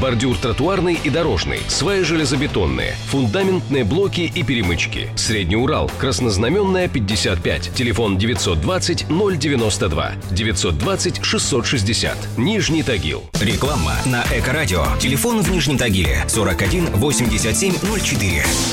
бордюр тротуарный и дорожный, сваи железобетонные, фундаментные блоки и перемычки. Средний Урал, Краснознаменная, 55, телефон 920 092, 920 660, Нижний Тагил. Реклама на Эко-радио. Телефон в Нижнем Тагиле 41 87 04.